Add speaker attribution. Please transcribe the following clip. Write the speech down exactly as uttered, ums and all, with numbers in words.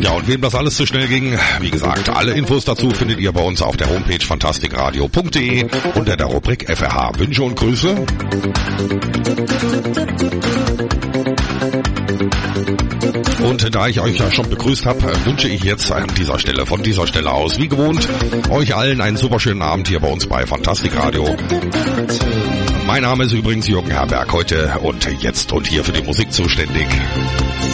Speaker 1: Ja, und wem das alles zu schnell ging, wie gesagt, alle Infos dazu findet ihr bei uns auf der Homepage fantastikradio punkt de unter der Rubrik F R H. Wünsche und Grüße. Und da ich euch ja schon begrüßt habe, wünsche ich jetzt an dieser Stelle, von dieser Stelle aus, wie gewohnt, euch allen einen super schönen Abend hier bei uns bei Fantastikradio. Mein Name ist übrigens Jürgen Herberg, heute und jetzt und hier für die Musik zuständig.